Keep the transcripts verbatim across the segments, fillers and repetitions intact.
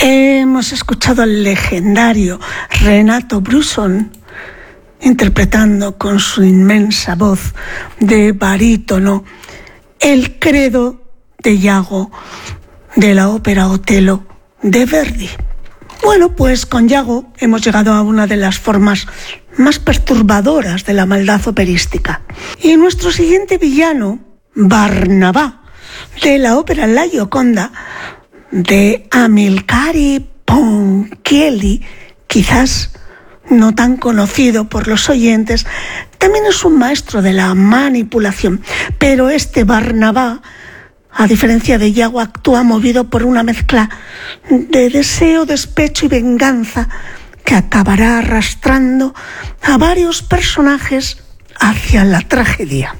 Hemos escuchado al legendario Renato Brusson interpretando con su inmensa voz de barítono el credo de Iago de la ópera Otelo de Verdi. Bueno, pues con Iago hemos llegado a una de las formas más perturbadoras de la maldad operística. Y nuestro siguiente villano, Barnabá, de la ópera La Gioconda, de Amilcare Ponchielli, quizás no tan conocido por los oyentes, también es un maestro de la manipulación, pero este Barnabá, a diferencia de Iago, actúa movido por una mezcla de deseo, despecho y venganza que acabará arrastrando a varios personajes hacia la tragedia.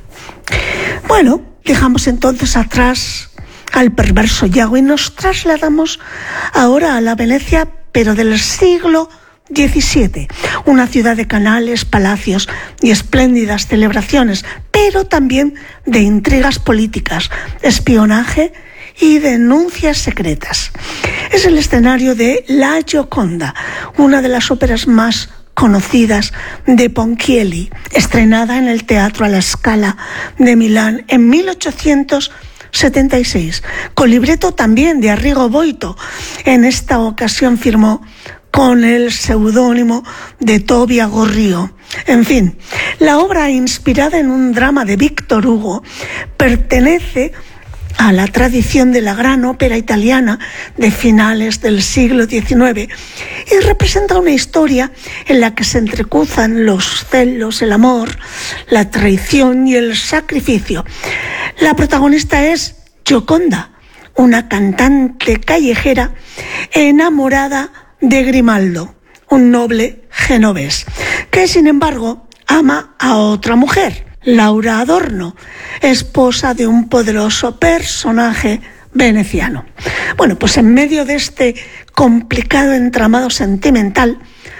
Bueno, dejamos entonces atrás al perverso Iago y nos trasladamos ahora a la Venecia, pero del siglo diecisiete, una ciudad de canales, palacios y espléndidas celebraciones, pero también de intrigas políticas, espionaje y denuncias secretas. Es el escenario de La Gioconda, una de las óperas más conocidas de Ponchielli, estrenada en el Teatro alla Scala de Milán en mil ochocientos setenta y seis, con libreto también de Arrigo Boito. En esta ocasión firmó con el seudónimo de Tobia Gorrío. En fin, la obra, inspirada en un drama de Víctor Hugo, pertenece a la tradición de la gran ópera italiana de finales del siglo diecinueve y representa una historia en la que se entrecruzan los celos, el amor, la traición y el sacrificio. La protagonista es Gioconda, una cantante callejera enamorada de Grimaldo, un noble genovés, que sin embargo ama a otra mujer, Laura Adorno, esposa de un poderoso personaje veneciano. Bueno, pues en medio de este complicado entramado sentimental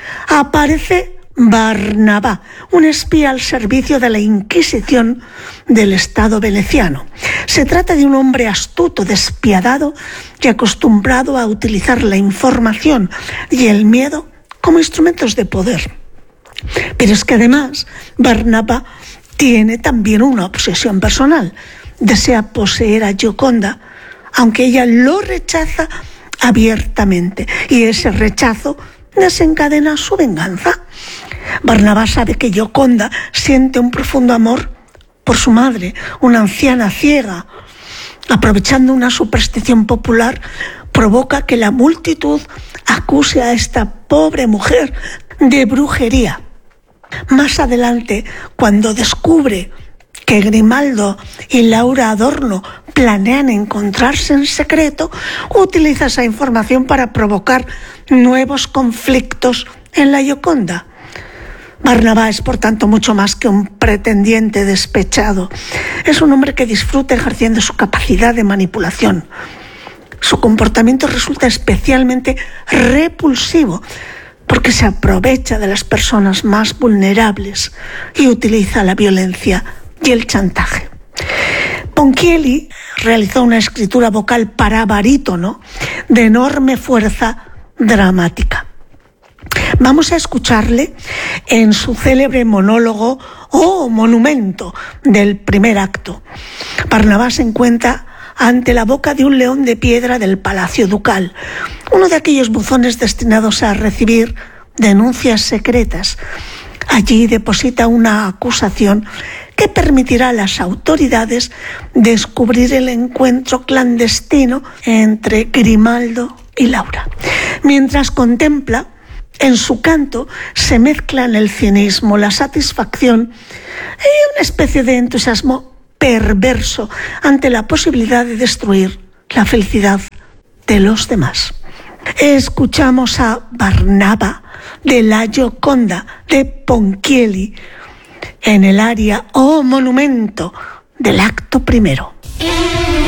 aparece Barnabá, un espía al servicio de la Inquisición del Estado veneciano. Se trata de un hombre astuto, despiadado y acostumbrado a utilizar la información y el miedo como instrumentos de poder. Pero es que además Barnabá tiene también una obsesión personal. Desea poseer a Gioconda, aunque ella lo rechaza abiertamente, y ese rechazo desencadena su venganza. Barnabá sabe que Gioconda siente un profundo amor por su madre, una anciana ciega. Aprovechando una superstición popular, provoca que la multitud acuse a esta pobre mujer de brujería. Más adelante, cuando descubre que Grimaldo y Laura Adorno planean encontrarse en secreto, utiliza esa información para provocar nuevos conflictos en la Gioconda. Barnabá es, por tanto, mucho más que un pretendiente despechado. Es un hombre que disfruta ejerciendo su capacidad de manipulación. Su comportamiento resulta especialmente repulsivo porque se aprovecha de las personas más vulnerables y utiliza la violencia y el chantaje. Ponchielli realizó una escritura vocal para barítono de enorme fuerza dramática. Vamos a escucharle en su célebre monólogo o monumento del primer acto. Barnabá se encuentra ante la boca de un león de piedra del Palacio Ducal, uno de aquellos buzones destinados a recibir denuncias secretas. Allí deposita una acusación que permitirá a las autoridades descubrir el encuentro clandestino entre Grimaldo y Laura. Mientras contempla, en su canto se mezclan el cinismo, la satisfacción y una especie de entusiasmo perverso ante la posibilidad de destruir la felicidad de los demás. Escuchamos a Barnabá de La Gioconda de Ponchielli en el aria o monumento del acto primero.